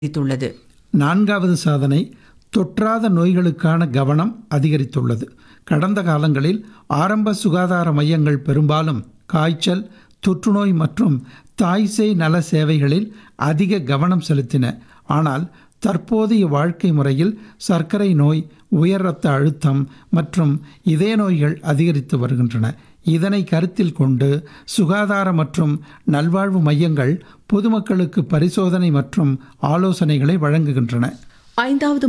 அதிகரித்துள்ளது. நான்காவது சாதனை, தொற்றாத நோய்களுக்கான கவனம் அதிகரித்துள்ளது. கடந்த காலங்களில் ஆரம்ப சுகாதார மையங்கள் பெரும்பாலும் காய்ச்சல், தொற்றுநோய் மற்றும் தாய்சேய் நல சேவைகளில் அதிக கவனம் செலுத்தின. ஆனால் தற்போதைய வாழ்க்கை முறையில் சர்க்கரை நோய், உயர் இரத்த அழுத்தம் மற்றும் இதய நோய்கள் அதிகரித்து வருகின்றன. இதனை கருத்தில் கொண்டு சுகாதார மற்றும் நல்வாழ்வு மையங்கள் பொதுமக்களுக்கு பரிசோதனை மற்றும் ஆலோசனைகளை வழங்குகின்றன. ஐந்தாவது